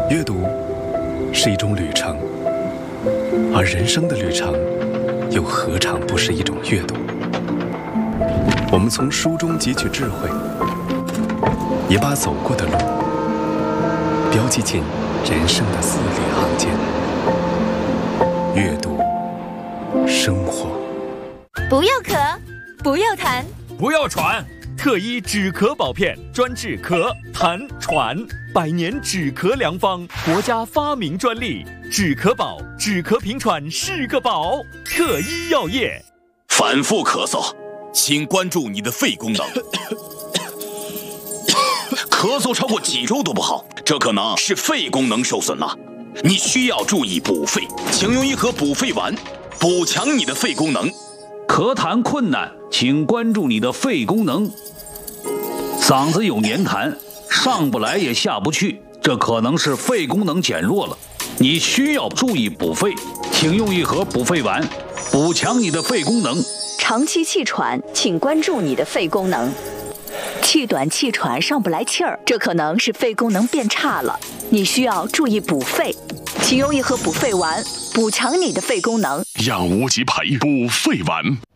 阅读是一种旅程，而人生的旅程又何尝不是一种阅读？我们从书中汲取智慧，也把走过的路标记进人生的字里行间。阅读，生活。 不要咳，不要痰， 不要喘。特医止咳宝片，专治咳、痰、喘，100年止咳良方，国家发明专利。止咳宝，止咳平喘是个宝。特医药业。 反复咳嗽，请关注你的肺功能。咳嗽超过几周都不好，这可能是肺功能受损了。你需要注意补肺，请用一盒补肺丸，补强你的肺功能。 咳痰困难，请关注你的肺功能。嗓子有黏痰，上不来也下不去，这可能是肺功能减弱了。你需要注意补肺，请用一盒补肺丸，补强你的肺功能。 长期气喘，请关注你的肺功能。气短气喘上不来气儿，这可能是肺功能变差了，你需要注意补肺，请用一盒补肺丸，补强你的肺功能。 让无极牌补肺丸。